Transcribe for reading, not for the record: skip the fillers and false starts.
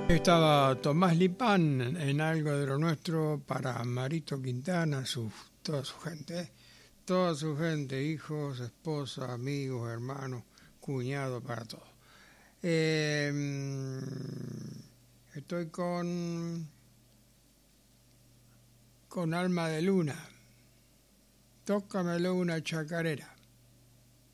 Estaba Tomás Lipán en Algo de lo Nuestro para Marito Quintana, toda su gente, toda su gente, hijos, esposa, amigos, hermanos, cuñados, para todos. Estoy con Alma de Luna. Tócamelo una chacarera.